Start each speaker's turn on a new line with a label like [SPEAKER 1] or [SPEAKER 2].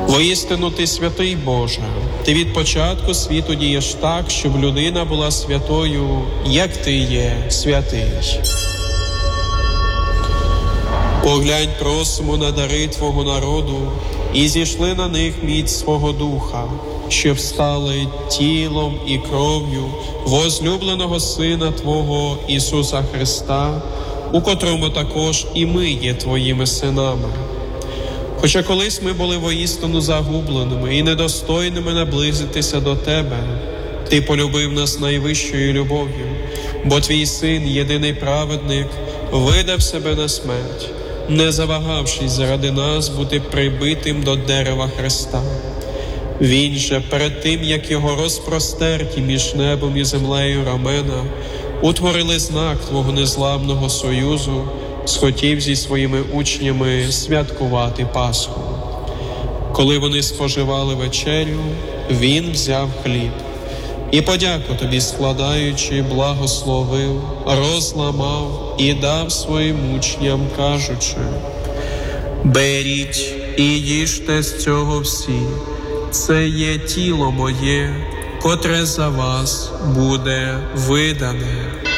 [SPEAKER 1] Воістину ти святий, Боже, ти від початку світу дієш так, щоб людина була святою, як ти є святий. Поглянь, просимо на дари Твого народу і зійшли на них міць свого Духа, щоб стали тілом і кров'ю возлюбленого Сина Твого Ісуса Христа, у котрому також і ми є Твоїми синами. Хоча колись ми були воістину загубленими і недостойними наблизитися до Тебе, Ти полюбив нас найвищою любов'ю, бо Твій Син, єдиний праведник, видав себе на смерть, не завагавшись заради нас бути прибитим до дерева Христа. Він же, перед тим, як його розпростерті між небом і землею рамена, утворили знак Твого незламного союзу, схотів зі своїми учнями святкувати Пасху. Коли вони споживали вечерю, він взяв хліб і, подяку Тобі складаючи, благословив, розламав і дав своїм учням, кажучи: «Беріть і їжте з цього всі, це є тіло моє, котре за вас буде видане».